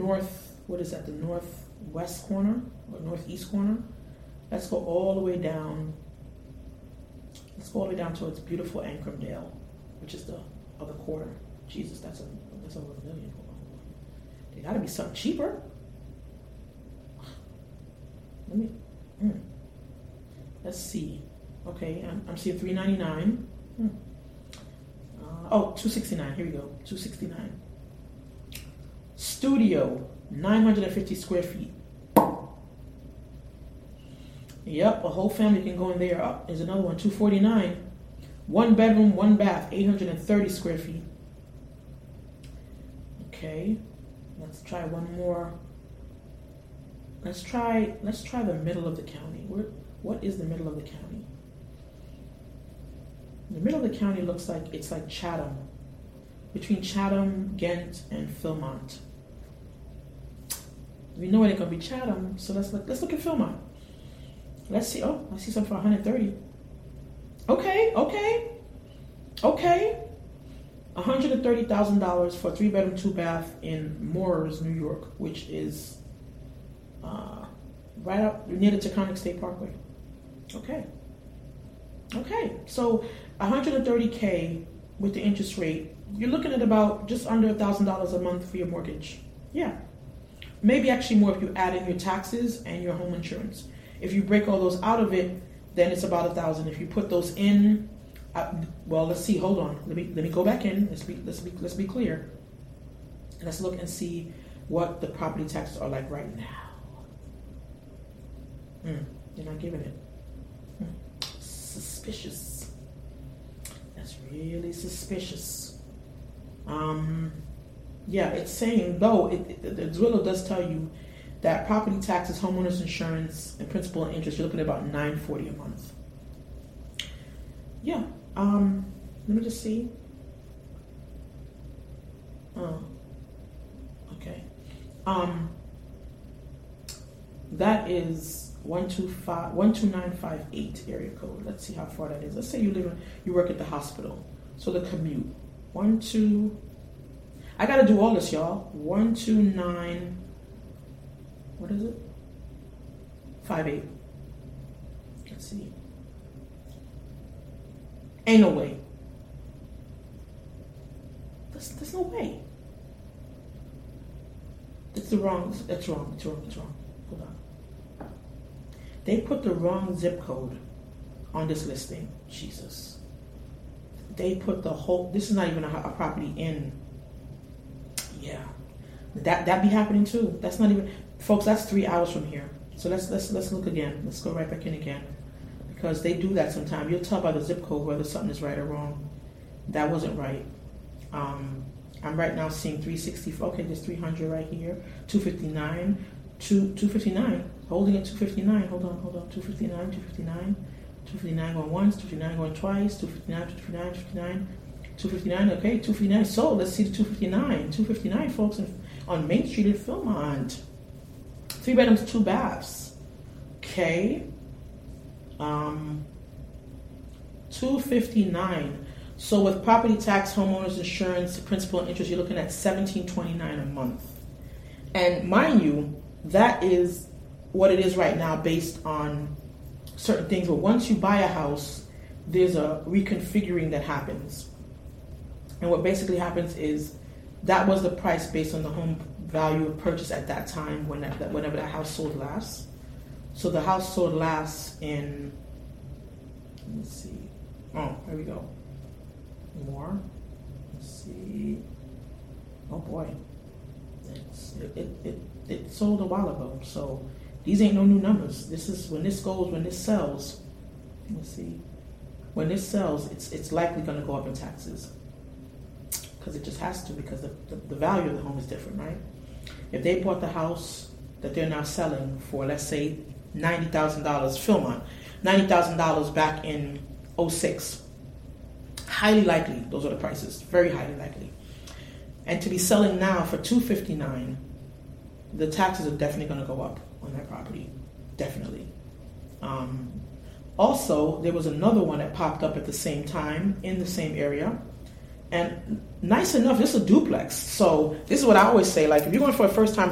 what is that, the northwest corner or northeast corner. Let's go all the way down. Let's go all the way down towards beautiful Ancrumdale, which is the other quarter. Jesus, that's over $1 million. There got to be something cheaper. Let's see. Okay, I'm seeing $399. $269. Here we go. $269. Studio, 950 square feet. Yep, a whole family can go in there. There's another one, $249. 1 bedroom, 1 bath, 830 square feet. Okay, let's try one more. Let's try the middle of the county. What is the middle of the county? The middle of the county looks like it's like Chatham, between Chatham, Ghent, and Philmont. We know it ain't gonna be Chatham, so let's look at Philmont. Let's see. Oh, I see something for 130. Okay. $130,000 for a 3-bedroom, 2-bath in Moores, New York, which is right up near the Taconic State Parkway. Okay. So $130K with the interest rate, you're looking at about just under $1,000 a month for your mortgage. Yeah. Maybe actually more if you add in your taxes and your home insurance. If you break all those out of it, then it's about $1,000. If you put those in, well, let's see. Hold on. Let me go back in. Let's be clear. Let's look and see what the property taxes are like right now. You're not giving it. Suspicious. That's really suspicious. Yeah, it's saying though the Zillow does tell you that property taxes, homeowners insurance, and principal and interest, you're looking at about $940 a month. Yeah. Let me just see. Okay. That is 12958 area code. Let's see how far that is. Let's say you work at the hospital. So the commute. I gotta do all this, y'all. 129. What is it? 58. Let's see. Ain't no way. There's no way. It's wrong. Hold on. They put the wrong zip code on this listing. Jesus. They put the whole. This is not even a property in. Yeah. That be happening too. That's not even, folks. That's 3 hours from here. So let's look again. Let's go right back in again, because they do that sometimes. You'll tell by the zip code whether something is right or wrong. That wasn't right. I'm right now seeing 360. Okay, there's 300 right here. 259. 259. Holding at 259. Hold on. 259. 259 going once. 259 going twice. 259. 259. Okay, 259. So let's see the 259. 259, folks, on Main Street in Philmont. 3 bedrooms, 2 baths. Okay. 259. So with property tax, homeowners insurance, principal and interest, you're looking at $1,729 a month. And mind you, that is what it is right now based on certain things. But once you buy a house, there's a reconfiguring that happens. And what basically happens is that was the price based on the home value of purchase at that time whenever that house sold last. So the house sold last in, let's see. Oh, here we go. More. Let's see. Oh boy. It sold a while ago. So these ain't no new numbers. This is when this sells. Let's see. When this sells, it's likely going to go up in taxes. Because it just has to, because the value of the home is different, right? If they bought the house that they're now selling for, let's say, $90,000, Philmont, $90,000 back in 2006, highly likely, those are the prices, very highly likely. And to be selling now for $259, the taxes are definitely going to go up on that property, definitely. Also, there was another one that popped up at the same time in the same area. And nice enough, this is a duplex. So this is what I always say, like if you're going for a first time